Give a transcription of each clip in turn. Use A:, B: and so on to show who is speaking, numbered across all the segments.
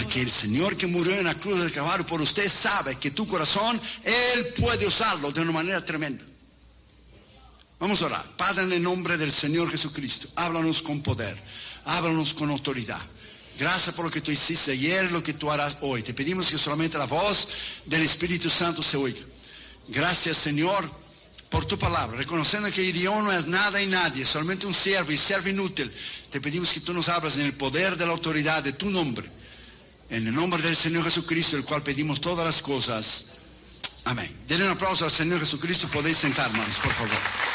A: Porque el Señor que murió en la cruz del Calvario por usted sabe que tu corazón, Él puede usarlo de una manera tremenda. Vamos a orar. Padre, en el nombre del Señor Jesucristo, háblanos con poder, háblanos con autoridad. Gracias por lo que tú hiciste ayer y lo que tú harás hoy. Te pedimos que solamente la voz del Espíritu Santo se oiga. Gracias, Señor, por tu palabra. Reconociendo que Irión no es nada y nadie, solamente un siervo y siervo inútil. Te pedimos que tú nos hablas en el poder de la autoridad de tu nombre. En el nombre del Señor Jesucristo, el cual pedimos todas las cosas. Amén. Denle un aplauso al Señor Jesucristo. Podéis sentar, hermanos, por favor.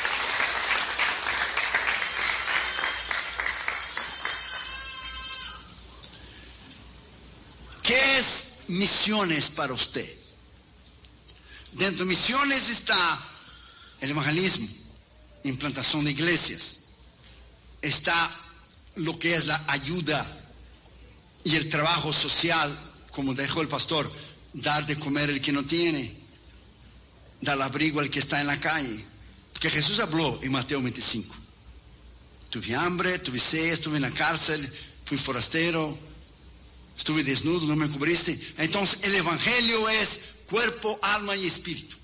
A: ¿Qué es misiones para usted? Dentro de misiones está el evangelismo, implantación de iglesias. Está lo que es la ayuda y el trabajo social, como dijo el pastor, dar de comer al que no tiene, dar abrigo al que está en la calle. Porque Jesús habló en Mateo 25. Tuve hambre, tuve sed, estuve en la cárcel, fui forastero, estuve desnudo, no me cubriste. Entonces el evangelio es cuerpo, alma y espíritu.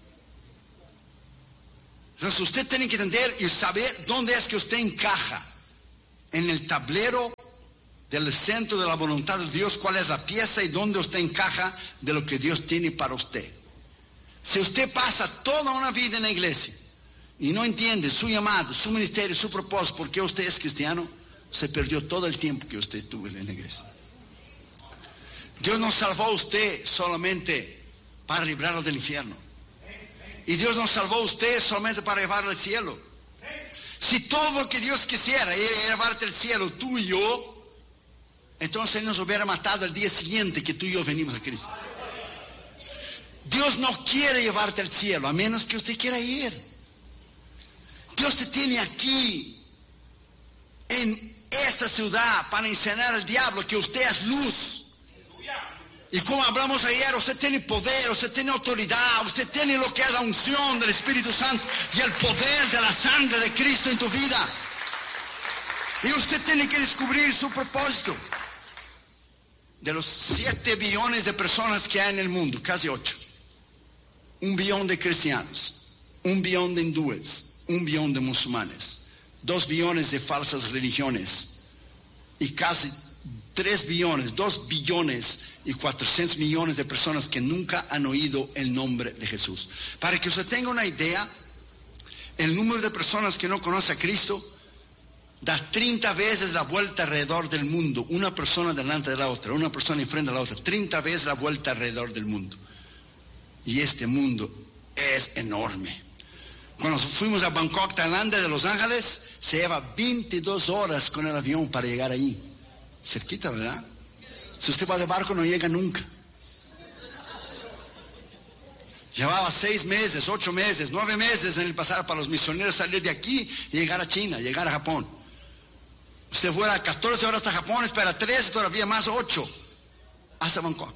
A: Entonces usted tiene que entender y saber dónde es que usted encaja en el tablero del centro de la voluntad de Dios, cuál es la pieza y dónde usted encaja de lo que Dios tiene para usted. Si usted pasa toda una vida en la iglesia y no entiende su llamado, su ministerio, su propósito, por qué usted es cristiano, se perdió todo el tiempo que usted tuvo en la iglesia. Dios no salvó a usted solamente para librarlo del infierno. Y Dios no salvó a usted solamente para llevarlo al cielo. Si todo lo que Dios quisiera era llevarte al cielo, tú y yo, entonces Él nos hubiera matado el día siguiente que tú y yo venimos a Cristo. Dios no quiere llevarte al cielo, a menos que usted quiera ir. Dios te tiene aquí, en esta ciudad, para enseñar al diablo que usted es luz. Y como hablamos ayer, usted tiene poder, usted tiene autoridad, usted tiene lo que es la unción del Espíritu Santo y el poder de la sangre de Cristo en tu vida. Y usted tiene que descubrir su propósito. De los 7 billones de personas que hay en el mundo, casi 8. 1 billón de cristianos, 1 billón de hindúes, 1 billón de musulmanes, 2 billones de falsas religiones y casi 3 billones, 2 billones y 400 millones de personas que nunca han oído el nombre de Jesús. Para que usted tenga una idea, el número de personas que no conocen a Cristo da 30 veces la vuelta alrededor del mundo, una persona delante de la otra, una persona enfrente de la otra, 30 veces la vuelta alrededor del mundo. Y este mundo es enorme. Cuando fuimos a Bangkok, Tailandia, de Los Ángeles, se lleva 22 horas con el avión para llegar allí. Cerquita, ¿verdad? Si usted va de barco no llega nunca. Llevaba 6 meses, 8 meses, 9 meses en el pasar para los misioneros salir de aquí y llegar a China, llegar a Japón. Usted fuera 14 horas hasta Japón, espera 13, todavía más 8 hasta Bangkok.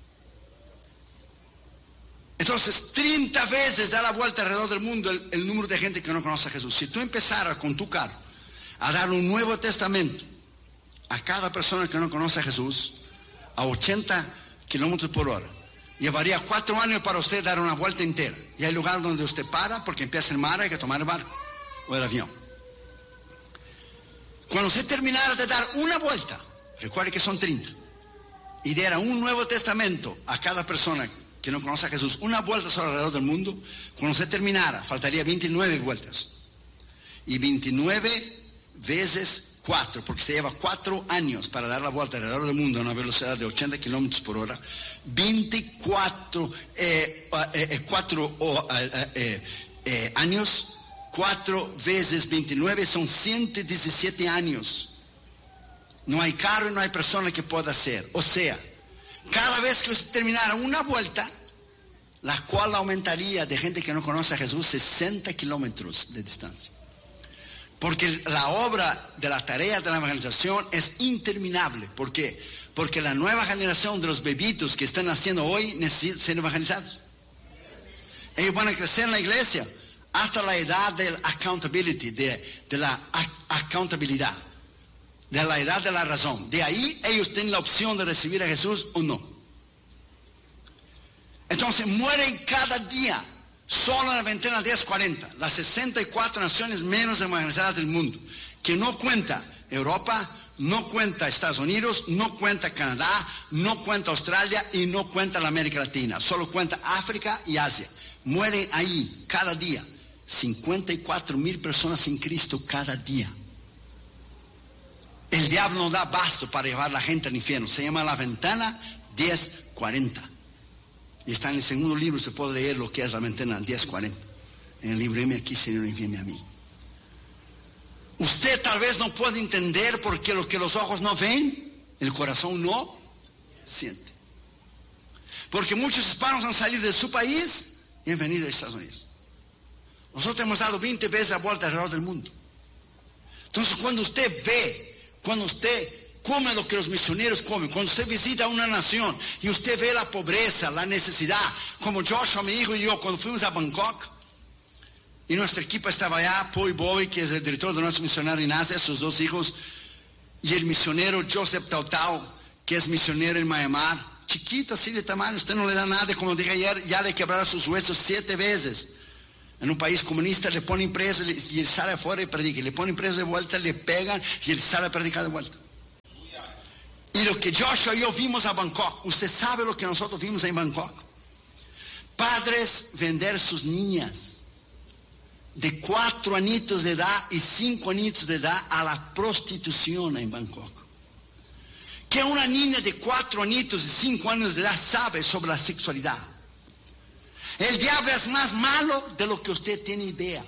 A: Entonces 30 veces da la vuelta alrededor del mundo el número de gente que no conoce a Jesús. Si tú empezaras con tu carro a dar un Nuevo Testamento a cada persona que no conoce a Jesús a 80 kilómetros por hora, llevaría 4 años para usted dar una vuelta entera. Y hay lugar donde usted para porque empieza el mar, hay que tomar el barco o el avión. Cuando usted terminara de dar una vuelta, recuerde que son 30, y diera un Nuevo Testamento a cada persona que no conoce a Jesús, una vuelta sobre alrededor del mundo, cuando usted terminara, faltaría 29 vueltas. Y 29 veces 4, porque se lleva 4 años para dar la vuelta alrededor del mundo a una velocidad de 80 kilómetros por hora. 24 años, 4 veces 29 son 117 años. No hay carro y no hay persona que pueda hacer. O sea, cada vez que usted terminara una vuelta, la cual aumentaría de gente que no conoce a Jesús 60 kilómetros de distancia. Porque la obra de la tarea de la evangelización es interminable. ¿Por qué? Porque la nueva generación de los bebitos que están naciendo hoy necesitan ser evangelizados. Ellos van a crecer en la iglesia hasta la edad del accountability, de la accountabilidad. de la edad de la razón. De ahí ellos tienen la opción de recibir a Jesús o no. Entonces mueren cada día, solo en la ventana 1040, las 64 naciones menos evangelizadas del mundo, que no cuenta Europa, no cuenta Estados Unidos, no cuenta Canadá, no cuenta Australia y no cuenta la América Latina, solo cuenta África y Asia. Mueren ahí cada día 54,000 personas sin Cristo cada día. El diablo no da abasto para llevar a la gente al infierno. Se llama la ventana 1040. Y está en el segundo libro, se puede leer lo que es la ventana 1040. En el libro, heme aquí, Señor, envíame a mí. Usted tal vez no puede entender porque lo que los ojos no ven, el corazón no siente. Porque muchos hispanos han salido de su país y han venido a Estados Unidos. Nosotros hemos dado 20 veces la vuelta alrededor del mundo. Entonces cuando usted ve, cuando usted come lo que los misioneros comen, cuando usted visita una nación y usted ve la pobreza, la necesidad, como Joshua, mi hijo y yo, cuando fuimos a Bangkok, y nuestra equipo estaba allá, Paul Bowie, que es el director de nuestro misionario en Asia, sus dos hijos, y el misionero Joseph Tautau, que es misionero en Myanmar, chiquito así de tamaño, usted no le da nada, como dije ayer, ya le quebraron sus huesos 7 veces. En un país comunista le ponen preso y él sale afuera y predica, le ponen preso de vuelta, le pegan y él sale a predicar de vuelta. Y lo que Joshua y yo vimos a Bangkok, usted sabe lo que nosotros vimos en Bangkok. Padres vender sus niñas de 4 añitos de edad y 5 añitos de edad a la prostitución en Bangkok. Que una niña de 4 añitos y 5 años de edad sabe sobre la sexualidad. El diablo es más malo de lo que usted tiene idea.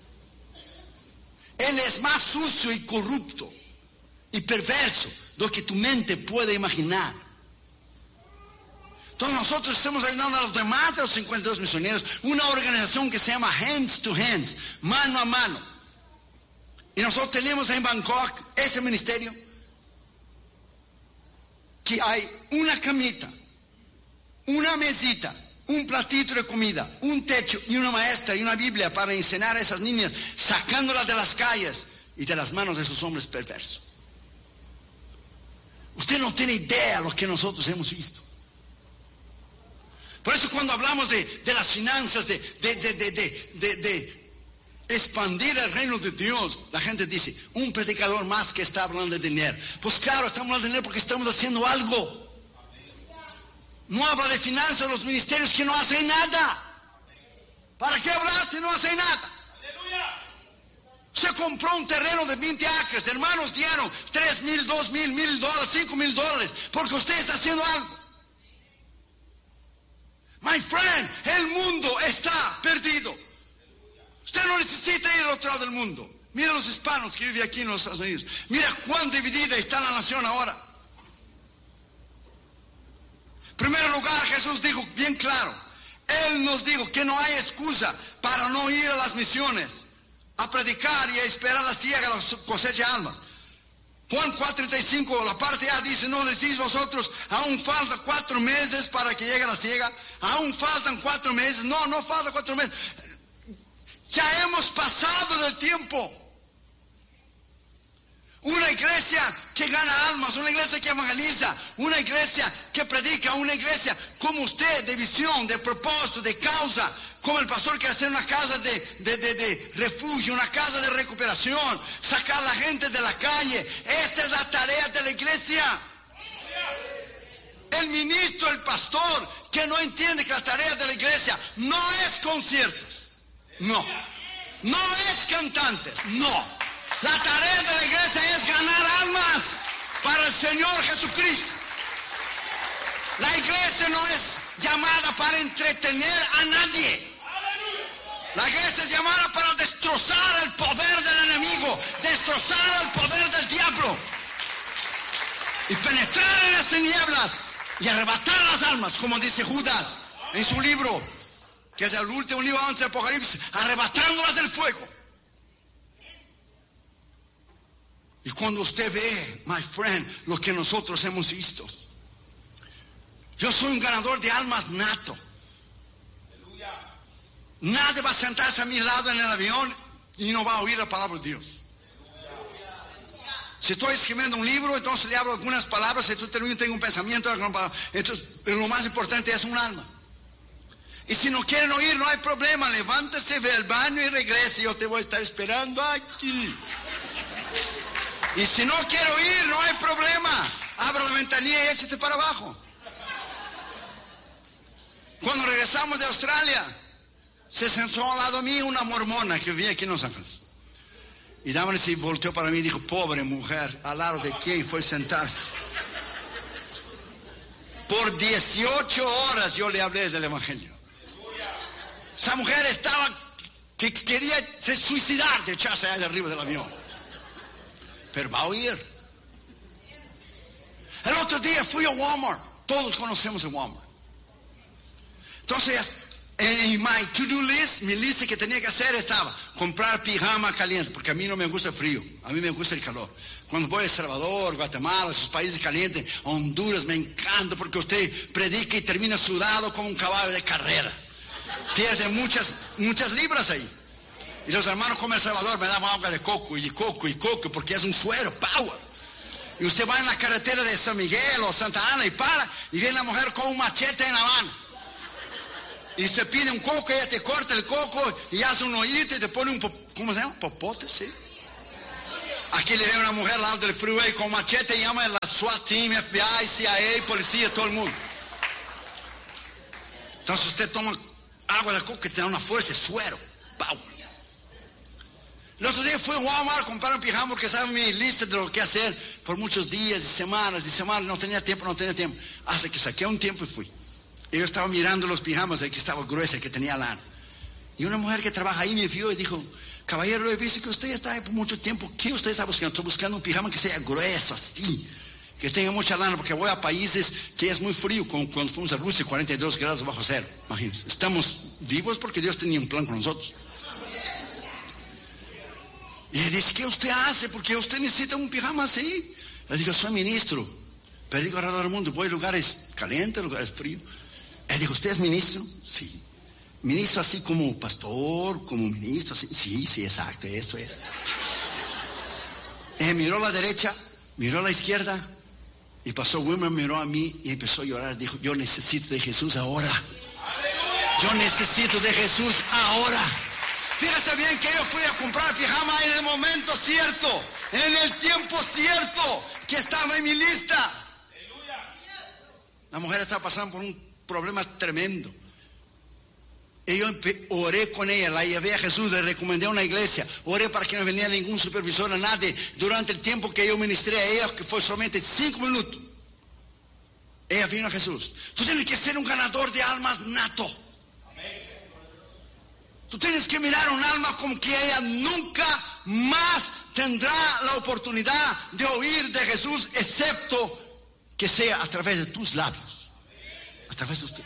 A: Él es más sucio y corrupto y perverso de lo que tu mente puede imaginar. Entonces nosotros estamos ayudando a los demás de los 52 misioneros, una organización que se llama Hands to Hands, mano a mano. Y nosotros tenemos en Bangkok ese ministerio que hay una camita, una mesita, un platito de comida, un techo y una maestra y una Biblia para enseñar a esas niñas, sacándolas de las calles y de las manos de esos hombres perversos. Usted no tiene idea de lo que nosotros hemos visto. Por eso cuando hablamos de las finanzas, de expandir el reino de Dios, la gente dice, un predicador más que está hablando de dinero. Pues claro, estamos hablando de dinero porque estamos haciendo algo. No habla de finanzas los ministerios que no hacen nada. ¿Para qué hablar si no hacen nada? Se compró un terreno de 20 acres, hermanos dieron 3,000, 2,000, $1,000, $5,000, porque usted está haciendo algo. My friend, el mundo está perdido. Usted no necesita ir al otro lado del mundo. Mira los hispanos que viven aquí en los Estados Unidos. Mira cuán dividida está la nación ahora. En primer lugar, Jesús dijo bien claro, Él nos dijo que no hay excusa para no ir a las misiones, a predicar y a esperar la siega, la cosecha de almas. Juan 4:35, la parte A dice, no decís vosotros, aún faltan 4 meses para que llegue la siega, aún faltan 4 meses, no faltan 4 meses, ya hemos pasado del tiempo. Una iglesia que gana almas, una iglesia que evangeliza, una iglesia que predica, una iglesia como usted, de visión, de propósito, de causa, como el pastor quiere hacer una casa de refugio, una casa de recuperación, sacar a la gente de la calle. Esa es la tarea de la iglesia. El ministro, el pastor, que no entiende que la tarea de la iglesia no es conciertos, no es cantantes, no. La tarea de la iglesia es ganar almas para el Señor Jesucristo. La iglesia no es llamada para entretener a nadie. La iglesia es llamada para destrozar el poder del enemigo, destrozar el poder del diablo y penetrar en las tinieblas y arrebatar las almas, como dice Judas en su libro, que es el último libro antes del Apocalipsis, arrebatándolas del fuego. Y cuando usted ve, my friend, lo que nosotros hemos visto, yo soy un ganador de almas nato. Nadie va a sentarse a mi lado en el avión y no va a oír la palabra de Dios. Si estoy escribiendo un libro, entonces le hablo algunas palabras, si tú terminas, tengo un pensamiento, entonces lo más importante es un alma. Y si no quieren oír, no hay problema, levántese, ve al baño y regrese, yo te voy a estar esperando aquí. Y si no quiero oír, no hay problema, abra la ventanilla y échate para abajo. Cuando regresamos de Australia, se sentó al lado mío una mormona que vivía aquí en Los Ángeles. Y Damaris volteó para mí y dijo, pobre mujer, al lado de quién fue sentarse. Por 18 horas yo le hablé del Evangelio. Esa mujer estaba que quería se suicidar de echarse allá arriba del avión. Pero va a oír. El otro día fui a Walmart. Todos conocemos el Walmart. Entonces, en my to-do list, mi lista que tenía que hacer estaba comprar pijama caliente, porque a mí no me gusta el frío, a mí me gusta el calor. Cuando voy a El Salvador, Guatemala, esos países calientes, Honduras, me encanta porque usted predica y termina sudado como un caballo de carrera. Pierde muchas libras ahí. Y los hermanos como El Salvador me daban agua de coco, porque es un suero, power. Y usted va en la carretera de San Miguel o Santa Ana y para, y viene la mujer con un machete en la mano. Y se pide un coco, ella te corta el coco y hace un hoyito y te pone un, ¿cómo se llama? Popote, sí. Aquí le ve una mujer al lado del freeway con machete y llama a la SWAT team, FBI, CIA, policía, todo el mundo. Entonces usted toma agua de coco que te da una fuerza, suero, power. El otro día fui a Walmart a comprar un pijama porque estaba en mi lista de lo que hacer por muchos días y semanas, no tenía tiempo. Hasta que saqué un tiempo y fui. Y yo estaba mirando los pijamas, el que estaba grueso, el que tenía lana. Y una mujer que trabaja ahí me vio y dijo, caballero, he visto que usted está ahí por mucho tiempo. ¿Qué usted está buscando? Estoy buscando un pijama que sea grueso, así, que tenga mucha lana, porque voy a países que es muy frío, como cuando fuimos a Rusia, 42 grados bajo cero. Imagínense, estamos vivos porque Dios tenía un plan con nosotros. Y le dice, ¿qué usted hace? Porque usted necesita un pijama así. Le digo, soy ministro. Predico alrededor del mundo, voy a lugares calientes, lugares fríos. Él dijo, ¿usted es ministro? Sí. Ministro así como pastor, como ministro, así. Sí, exacto, eso es. Miró a la derecha, miró a la izquierda, y pastor Wilmer miró a mí y empezó a llorar. Dijo, yo necesito de Jesús ahora. Yo necesito de Jesús ahora. Fíjese bien que yo fui a comprar pijama en el momento cierto, en el tiempo cierto, que estaba en mi lista. La mujer estaba pasando por un problema tremendo. Y yo oré con ella, la llevé a Jesús, le recomendé a una iglesia, oré para que no viniera ningún supervisor a nadie. Durante el tiempo que yo ministré a ella, que fue solamente 5 minutos, ella vino a Jesús. Tú tienes que ser un ganador de almas nato. Tú tienes que mirar un alma como que ella nunca más tendrá la oportunidad de oír de Jesús, excepto que sea a través de tus labios, a través de usted.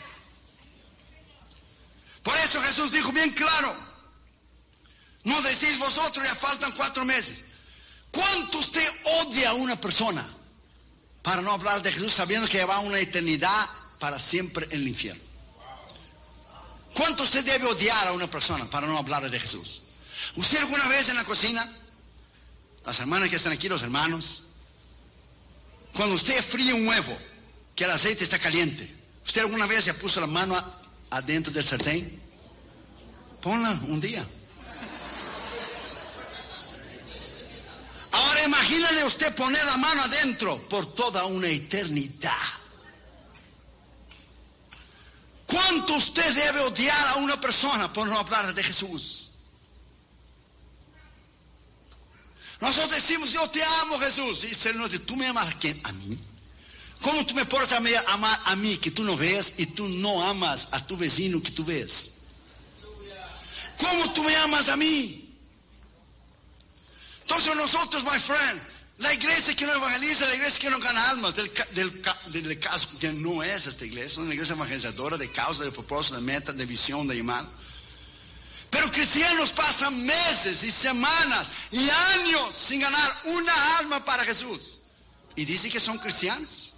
A: Por eso Jesús dijo bien claro, no decís vosotros, ya faltan 4 meses. ¿Cuánto usted odia a una persona para no hablar de Jesús, sabiendo que va a una eternidad para siempre en el infierno? ¿Cuánto usted debe odiar a una persona para no hablar de Jesús? ¿Usted alguna vez en la cocina, las hermanas que están aquí, los hermanos, cuando usted fríe un huevo, que el aceite está caliente, ¿usted alguna vez se puso la mano adentro del sartén? Ponla un día. Ahora imagínale usted poner la mano adentro por toda una eternidad. ¿Cuánto usted debe odiar a una persona por no hablar de Jesús? Nosotros decimos, yo te amo, Jesús. Y el Señor dice, ¿tú me amas a quién? ¿A mí? ¿Cómo tú me puedes amar a mí que tú no ves y tú no amas a tu vecino que tú ves? ¿Cómo tú me amas a mí? Entonces nosotros, my friend, la iglesia que no evangeliza, la iglesia que no gana almas, del caso que no es esta iglesia, es una iglesia evangelizadora de causa, de propósito, de meta, de visión, de llamado. Pero cristianos pasan meses y semanas y años sin ganar una alma para Jesús. Y dicen que son cristianos.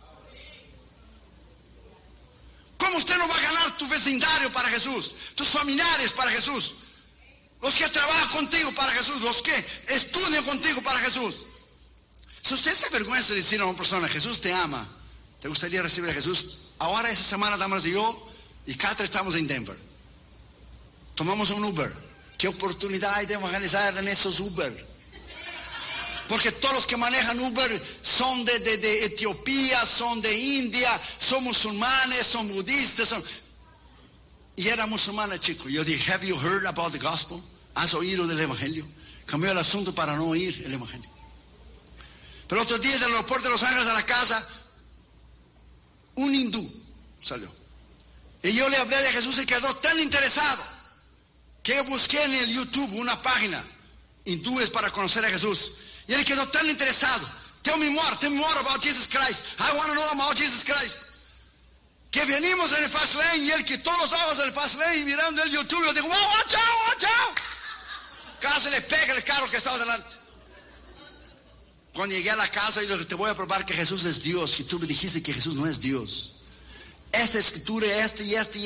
A: ¿Cómo usted no va a ganar tu vecindario para Jesús? Tus familiares para Jesús. Los que trabajan contigo para Jesús. Los que estudian contigo para Jesús. Si usted se avergüenza de decir a una persona, Jesús te ama, ¿te gustaría recibir a Jesús? Ahora esa semana, damas y yo y Catra estamos en Denver. Tomamos un Uber. ¿Qué oportunidad hay de evangelizar en esos Uber? Porque todos los que manejan Uber son de Etiopía, son de India, son musulmanes, son budistas. Y era musulmana, chico. Yo dije, have you heard about the gospel? ¿Has oído del evangelio? Cambió el asunto para no oír el evangelio. Pero otro día del aeropuerto de Los Ángeles a la casa, un hindú salió. Y yo le hablé de Jesús y quedó tan interesado que busqué en el YouTube una página, hindúes para conocer a Jesús. Y él quedó tan interesado. Tell me more about Jesus Christ. I want to know about Jesus Christ. Que venimos en el fast lane y él quitó los ojos del fast lane y mirando el YouTube. Yo digo, wow, watch out. Casi le pega el carro que estaba delante. Cuando llegué a la casa y le dije, te voy a probar que Jesús es Dios. Y tú me dijiste que Jesús no es Dios. Esta escritura, esta.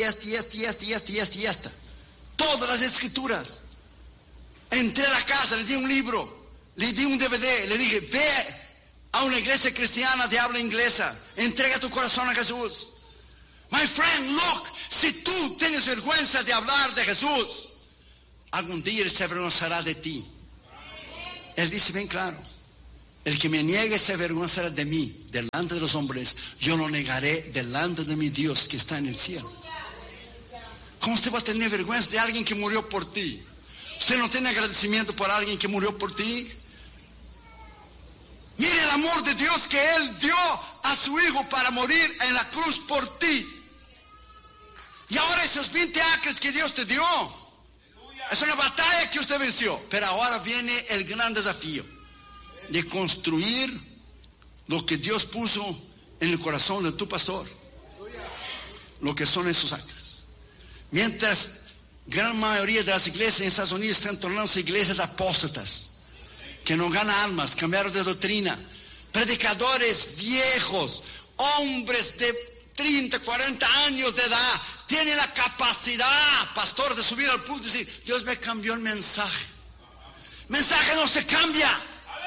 A: Todas las escrituras. Entré a la casa, le di un libro, le di un DVD, le dije, ve a una iglesia cristiana de habla inglesa, entrega tu corazón a Jesús. My friend, look, si tú tienes vergüenza de hablar de Jesús, algún día Él se avergonzará de ti. Él dice bien claro, el que me niegue se avergonzará de mí, delante de los hombres, yo lo negaré delante de mi Dios que está en el cielo. ¿Cómo usted va a tener vergüenza de alguien que murió por ti? ¿Usted no tiene agradecimiento por alguien que murió por ti? Mire el amor de Dios que Él dio a su Hijo para morir en la cruz por ti. Y ahora esos 20 acres que Dios te dio, es una batalla que usted venció. Pero ahora viene el gran desafío de construir lo que Dios puso en el corazón de tu pastor. Lo que son esos acres. Mientras gran mayoría de las iglesias en Estados Unidos están tornándose iglesias apóstatas, que no ganan almas, cambiaron de doctrina, predicadores viejos, hombres de 30, 40 años de edad, tienen la capacidad, pastor, de subir al púlpito y decir, Dios me cambió el mensaje. Mensaje no se cambia.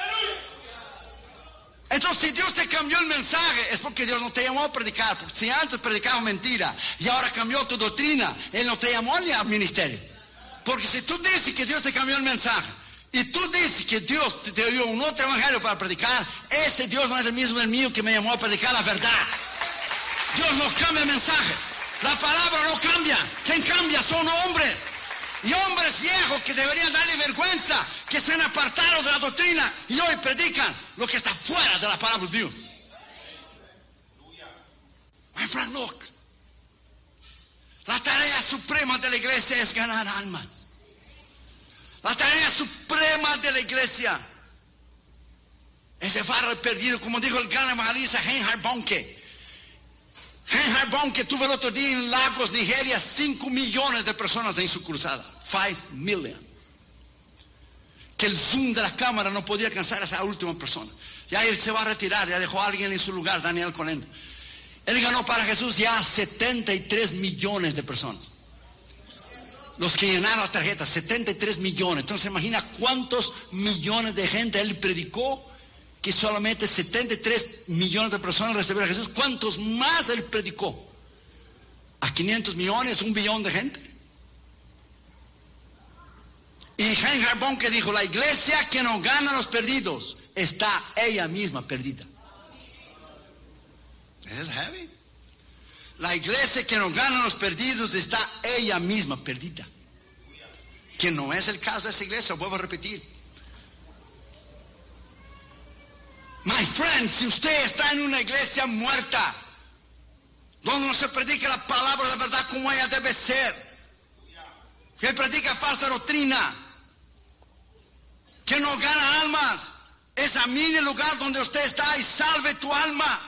A: Entonces, si Dios te cambió el mensaje, es porque Dios no te llamó a predicar. Porque si antes predicabas mentira y ahora cambió tu doctrina, Él no te llamó ni al ministerio. Porque si tú dices que Dios te cambió el mensaje y tú dices que Dios te dio un otro evangelio para predicar, ese Dios no es el mismo del mío que me llamó a predicar la verdad. Dios no cambia el mensaje. La palabra no cambia. ¿Quién cambia? Son hombres. Y hombres viejos que deberían darle vergüenza, que se han apartado de la doctrina y hoy predican lo que está fuera de la palabra de Dios. My friend, look. La tarea suprema de la iglesia es ganar almas. La tarea suprema de la iglesia es llevar al perdido, como dijo el gran evangelista Reinhard Bonnke. Reinhard Bonnke tuvo el otro día en Lagos, Nigeria, 5 millones de personas en su cruzada. 5 million. Que el zoom de la cámara no podía alcanzar a esa última persona. Ya él se va a retirar, ya dejó a alguien en su lugar, Daniel Colendo. Él ganó para Jesús ya 73 millones de personas. Los que llenaron la tarjeta, 73 millones. Entonces imagina cuántos millones de gente él predicó, que solamente 73 millones de personas recibieron a Jesús. ¿Cuántos más él predicó? ¿A 500 millones, 1 billón de gente? Y Reinhard Bonnke dijo, la iglesia que no gana a los perdidos, está ella misma perdida. Es heavy. La iglesia que no gana a los perdidos, está ella misma perdida. Que no es el caso de esa iglesia, vuelvo a repetir. My friend, si usted está en una iglesia muerta, donde no se predica la palabra de verdad como ella debe ser, que predica falsa doctrina, que no gana almas, examine el lugar donde usted está y salve tu alma.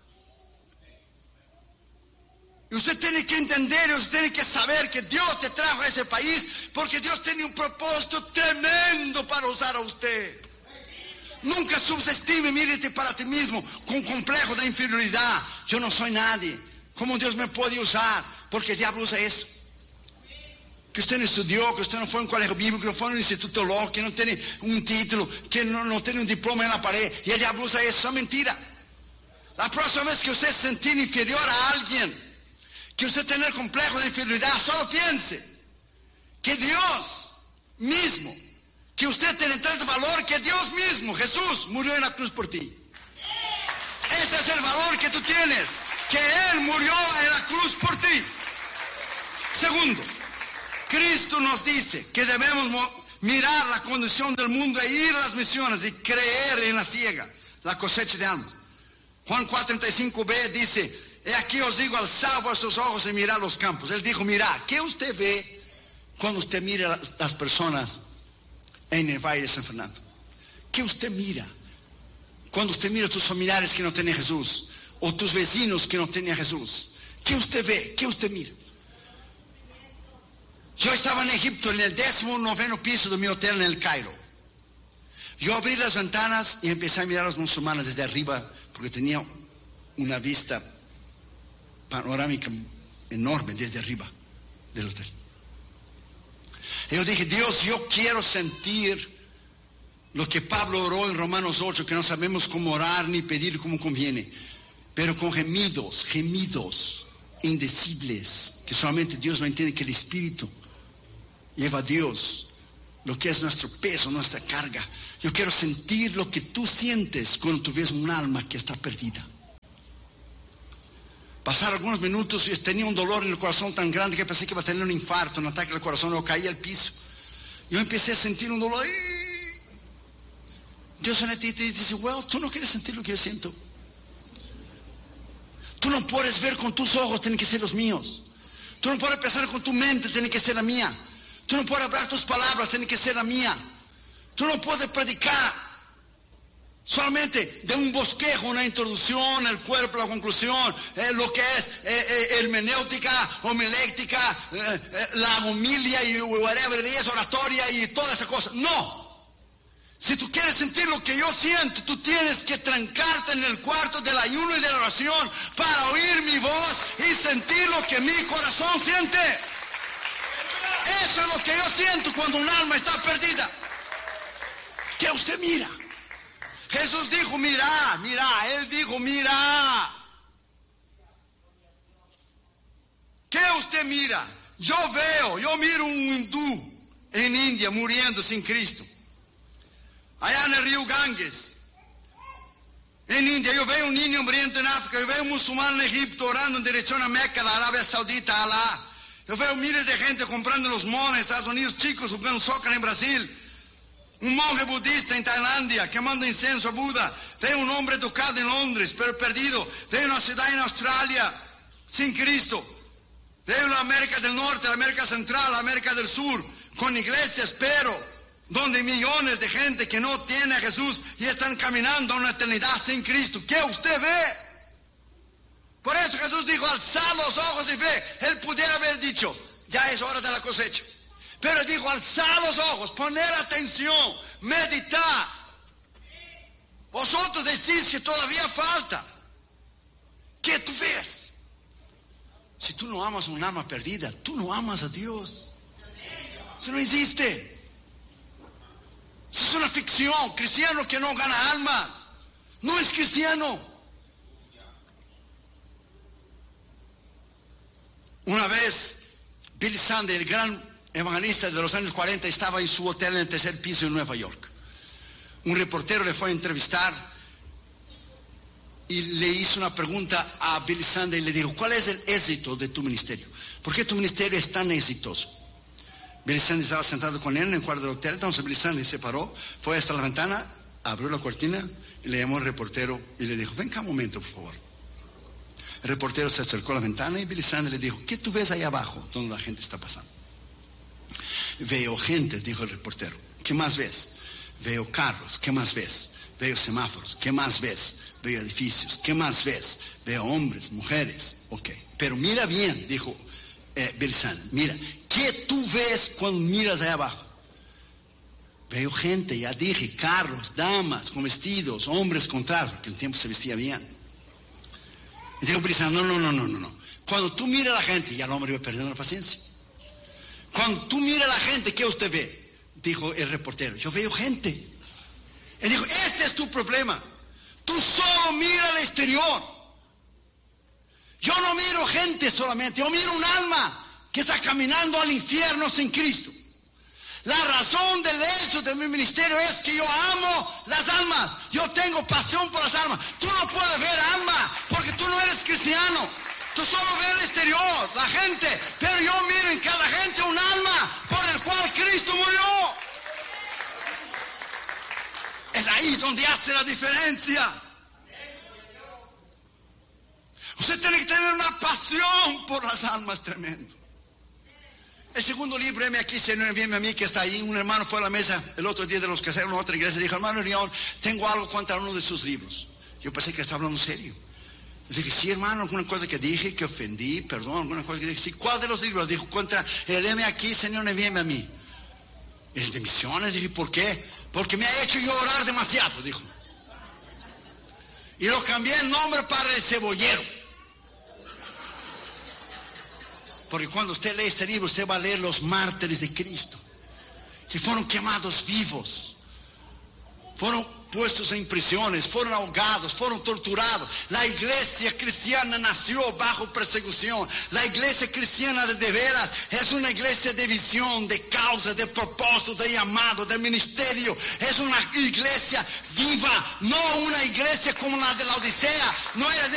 A: Y usted tiene que entender, y usted tiene que saber que Dios te trajo a ese país porque Dios tiene un propósito tremendo para usar a usted. Nunca subestime, mírate para ti mismo con complejo de inferioridad. Yo no soy nadie. ¿Cómo Dios me puede usar? Porque el diablo usa eso. que usted no estudió, que usted no fue a un colegio bíblico, que no fue a un instituto teológico, que no tiene un título, que no tiene un diploma en la pared, y el diablo usa eso, es mentira. La próxima vez que usted se sentir inferior a alguien, que usted tener complejo de inferioridad, solo piense que Dios mismo, que usted tiene tanto valor, que Dios mismo, Jesús, murió en la cruz por ti. Ese es el valor que tú tienes, que Él murió en la cruz por ti. Segundo, Cristo nos dice que debemos mirar la condición del mundo e ir a las misiones y creer en la siega, la cosecha de almas. Juan 4:35b dice: he aquí os digo, alzad vuestros ojos y mirad los campos. Él dijo: mirad, ¿qué usted ve cuando usted mira las personas en el Valle de San Fernando? ¿Qué usted mira cuando usted mira a tus familiares que no tienen Jesús, o tus vecinos que no tienen Jesús? ¿Qué usted ve? ¿Qué usted mira? Yo estaba en Egipto, en el 19º piso de mi hotel en el Cairo. Yo abrí las ventanas y empecé a mirar a los musulmanes desde arriba, porque tenía una vista panorámica enorme desde arriba del hotel. Y yo dije: Dios, yo quiero sentir lo que Pablo oró en Romanos 8, que no sabemos cómo orar ni pedir como conviene, pero con gemidos indecibles, que solamente Dios lo entiende, que el Espíritu lleva a Dios lo que es nuestro peso, nuestra carga. Yo quiero sentir lo que tú sientes cuando tú ves un alma que está perdida. Pasaron algunos minutos y tenía un dolor en el corazón tan grande que pensé que iba a tener un infarto, un ataque al corazón, o caía al piso. Yo empecé a sentir un dolor. Dios en ti te dice: well, tú no quieres sentir lo que yo siento. Tú no puedes ver con tus ojos, tienen que ser los míos. Tú no puedes pensar con tu mente, tiene que ser la mía. Tú no puedes hablar tus palabras, tiene que ser la mía. Tú no puedes predicar solamente de un bosquejo, una introducción, el cuerpo, la conclusión, lo que es hermenéutica, homiléctica, la homilia y whatever, y es oratoria y toda esa cosa. No. Si tú quieres sentir lo que yo siento, tú tienes que trancarte en el cuarto del ayuno y de la oración para oír mi voz y sentir lo que mi corazón siente. Eso es lo que yo siento cuando un alma está perdida. ¿Qué usted mira? Jesús dijo: mira. Él dijo: mira. ¿Qué usted mira? Yo miro un hindú en India muriendo sin Cristo. Allá en el río Ganges, en India, yo veo un niño hambriento en África, yo veo un musulmán en Egipto orando en dirección a Meca, la Arabia Saudita, Alá. Yo veo miles de gente comprando los monos en Estados Unidos, chicos jugando soccer en Brasil. Un monje budista en Tailandia quemando incienso a Buda. Veo un hombre educado en Londres, pero perdido. Veo una ciudad en Australia sin Cristo. Veo la América del Norte, la América Central, la América del Sur, con iglesias, pero donde hay millones de gente que no tiene a Jesús y están caminando a una eternidad sin Cristo. ¿Qué usted ve? Por eso Jesús dijo: alzad los ojos y ve. Él pudiera haber dicho: ya es hora de la cosecha. Pero él dijo: alzad los ojos, poner atención, meditar. Vosotros decís que todavía falta. ¿Qué tú ves? Si tú no amas a un alma perdida, tú no amas a Dios. Eso no existe. Eso es una ficción. Cristiano que no gana almas no es cristiano. Una vez Billy Sunday, el gran evangelista de los años 40, estaba en su hotel en el 3er piso en Nueva York. Un reportero le fue a entrevistar y le hizo una pregunta a Billy Sunday y le dijo: ¿cuál es el éxito de tu ministerio? ¿Por qué tu ministerio es tan exitoso? Billy Sunday estaba sentado con él en el cuarto del hotel. Entonces Billy Sunday se paró, fue hasta la ventana, abrió la cortina y le llamó al reportero y le dijo: ven acá un momento, por favor. El reportero se acercó a la ventana y Billy Sunday le dijo: ¿qué tú ves ahí abajo donde la gente está pasando? Veo gente, dijo el reportero. ¿Qué más ves? Veo carros. ¿Qué más ves? Veo semáforos. ¿Qué más ves? Veo edificios. ¿Qué más ves? Veo hombres, mujeres. Ok, pero mira bien, dijo Billy Sunday. Mira, ¿qué tú ves cuando miras allá abajo? Veo gente, ya dije, carros, damas con vestidos, hombres con trajes, porque en el tiempo se vestía bien. Y dijo Billy Sunday: no. Cuando tú miras a la gente, ya el hombre iba perdiendo la paciencia. Cuando tú miras a la gente, ¿qué usted ve? Dijo el reportero, yo veo gente. Él dijo, este es tu problema. Tú solo mira al exterior. Yo no miro gente solamente, yo miro un alma que está caminando al infierno sin Cristo. La razón del éxito de mi ministerio es que yo amo las almas. Yo tengo pasión por las almas. Tú no puedes ver alma porque tú no eres cristiano. Tú solo ves el exterior, la gente. Pero yo miro en cada gente un alma por el cual Cristo murió. Es ahí donde hace la diferencia. Usted tiene que tener una pasión por las almas tremendo. El segundo libro, heme aquí, Señor, envíame a mí, que está ahí. Un hermano fue a la mesa el otro día de los caseros en otra iglesia y dijo, hermano León, tengo algo contra uno de sus libros. Yo pensé que estaba hablando serio. Le dije, sí, hermano, alguna cosa que dije, que ofendí, perdón, alguna cosa que dije. Sí, ¿cuál de los libros? Dijo, contra el heme aquí, Señor, envíame a mí. El de misiones. Dije, ¿por qué? Porque me ha hecho yo orar demasiado, dijo. Y lo cambié el nombre para el cebollero. Porque cuando usted lee este libro, usted va a leer los mártires de Cristo, que fueron quemados vivos, fueron puestos en prisiones, fueron ahogados, fueron torturados. La iglesia cristiana nació bajo persecución. La iglesia cristiana de veras es una iglesia de visión, de causa, de propósito, de llamado, de ministerio. Es una iglesia viva, no una iglesia como la de la Odisea. No era de